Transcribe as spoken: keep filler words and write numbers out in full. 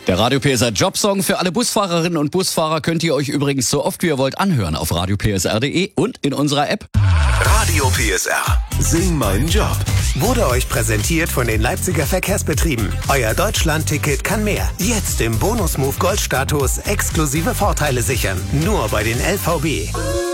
Der Radio P S R Jobsong für alle Busfahrerinnen und Busfahrer könnt ihr euch übrigens so oft wie ihr wollt anhören auf radio p s r punkt d e und in unserer App. Radio P S R. Sing meinen Job. Wurde euch präsentiert von den Leipziger Verkehrsbetrieben. Euer Deutschland-Ticket kann mehr. Jetzt im Bonus-Move Gold-Status exklusive Vorteile sichern. Nur bei den L V B.